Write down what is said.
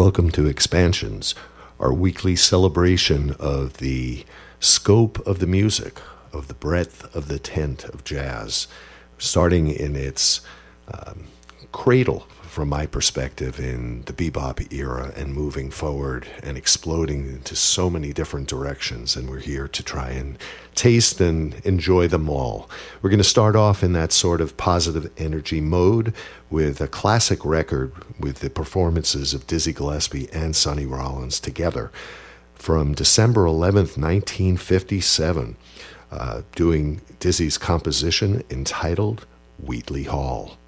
welcome to Expansions, our weekly celebration of the scope of the music, of the breadth of the tent of jazz, starting in its cradle, from my perspective, in the bebop era and moving forward and exploding into so many different directions. And we're here to try and taste and enjoy them all. We're going to start off in that sort of positive energy mode with a classic record with the performances of Dizzy Gillespie and Sonny Rollins together from December 11th, 1957, doing Dizzy's composition entitled Wheatley Hall.